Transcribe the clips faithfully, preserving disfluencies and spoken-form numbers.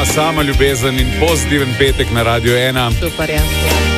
sama ljubezen in pozitiven petek na Radio ena. Super, ja.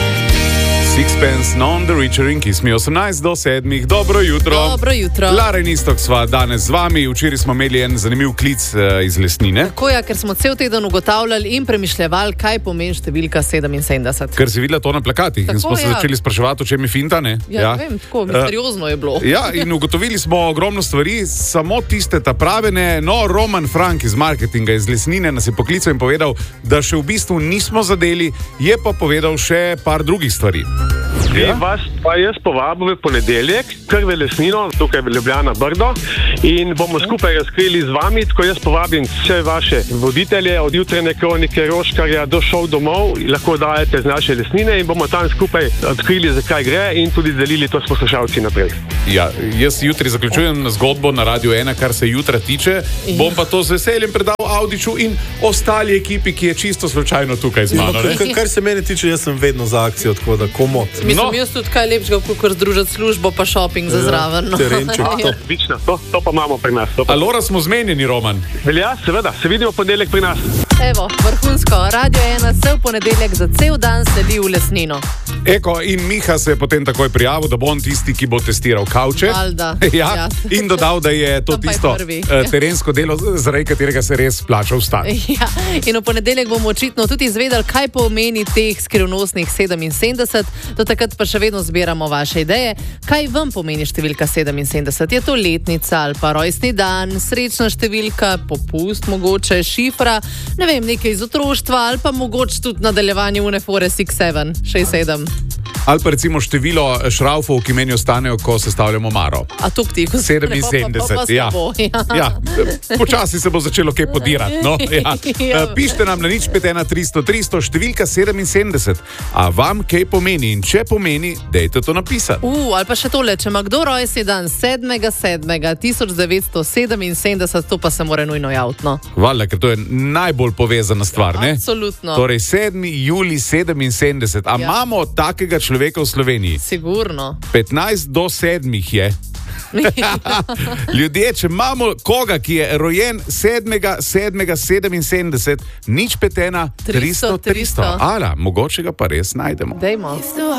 Sixpence, Non the Richer in Kiss Me, osemnajst do sedmih. Dobro jutro. Dobro jutro. Lara in Istok sva danes z vami. Včeraj smo imeli en zanimiv klic uh, iz Lesnine. Tako je, ker smo cel teden ugotavljali in premišljevali, kaj pomeni številka sedeminsedemdeset. Ker si videla to na plakatih Tako, in smo se ja. začeli spraševati, o čem je finta, ne? Ja, ja. Vem, tako misteriozno je bilo. Ja, in ugotovili smo ogromno stvari, samo tiste ta prave ne. No, Roman Frank iz marketinga iz Lesnine nas je poklical in povedal, da še v bistvu nismo zadeli, je pa povedal še par drugih stvari. Ja? Vas pa jaz povabim v ponedeljek, kar v Lesnino, tukaj v Ljubljana Brdo, in bomo skupaj razkrili z vami, tako jaz povabim vse vaše voditelje, od jutrajne kronike Roškarja do šov domov, lahko dajete z naše Lesnine in bomo tam skupaj odkrili, zakaj gre in tudi delili to s poslušalci naprej. Ja, jaz jutri zaključujem zgodbo na Radio ena, kar se jutra tiče, bom pa to z veseljem predal Audiču in ostali ekipi, ki je čisto slučajno tukaj z mano. No, kar, kar se mene tiče, jaz sem vedno za akcijo, tako da komot. Mislim, No. jaz tudi kaj lepšega, kot združiti službo pa shopping za zraven. No. terenček. Ja. Odlično, to, to pa imamo pri nas. To pa. Alora smo zmenjeni, Roman. Velja, seveda, se vidimo ponedeljek pri nas. Evo, vrhunsko. Radio ena se v ponedeljek za cel dan seli v Lesnino. Eko, in Miha se je potem takoj prijavil, da bo on tisti, ki bo testiral kavče. Valjda. Ja, Ja. in dodal, da je to Tam pa je tisto prvi. eh, terensko delo, zaradi katerega se res plača vstati. Ja, in v ponedeljek bomo očitno tudi izvedeli, kaj pomeni teh skrivnostnih sedeminsedemdeset. Do takrat pa še vedno zbiramo vaše ideje. Kaj vam pomeni številka sedeminsedemdeset? Je to letnica ali pa rojstni dan, srečna številka, popust, mogoče šifra, ne vem, nekaj iz otroštva ali pa mogoče tudi nadaljevanje unefore šest sedem, šest sedem. Ali pa recimo število šraufov, ki meni ostanejo, ko sestavljamo maro. A tuk ti, ko se sedeminsedemdeset, ja. Ja, počasi se bo začelo kaj podirati. No? Ja. Ja. Pišite nam na nič pet ena tristo tristo, številka sedeminsedemdeset. A vam kaj pomeni in če pomeni, dejte to napisati. Uh, ali pa še tole, če ima kdo rojstni dan sedmega sedmega tisoč devetsto sedeminsedemdeset, to pa se mora nujno javiti. No? Valjda, ker to je najbolj povezana stvar, ne? Absolutno. Torej, sedmi julij sedeminsedemdeset. A Ja. imamo takega človeka v Sloveniji? Sigurno. petnajst do sedmih je. Ljudje, če imamo koga, ki je rojen sedmega sedmega sedeminsedemdeset, nič pet ena tristo tristo. Ala, mogoče ga pa res najdemo. Dejmo.